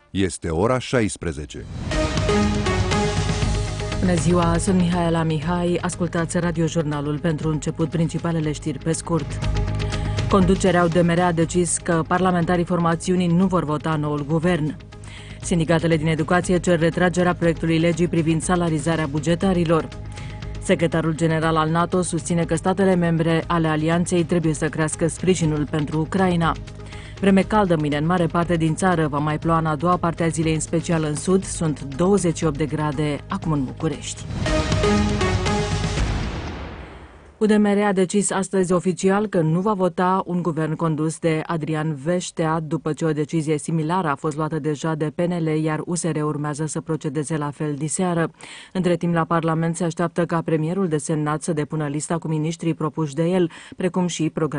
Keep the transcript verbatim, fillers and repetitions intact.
Este ora șaisprezece. Bună ziua, sunt Mihaela Mihai, ascultați radiojurnalul pentru început principalele știri pe scurt. Conducerea U D M R a decis că parlamentarii formațiunii nu vor vota noul guvern. Sindicatele din educație cer retragerea proiectului legii privind salarizarea bugetarilor. Secretarul general al NATO susține că statele membre ale alianței trebuie să crească sprijinul pentru Ucraina. Vreme caldă mâine în mare parte din țară, va mai ploua în a doua parte a zilei, în special în sud, sunt douăzeci și opt de grade acum în București. U D M R a decis astăzi oficial că nu va vota un guvern condus de Adrian Veștea, după ce o decizie similară a fost luată deja de P N L, iar U S R urmează să procedeze la fel diseară. Între timp, la Parlament se așteaptă ca premierul desemnat să depună lista cu miniștrii propuși de el, precum și programul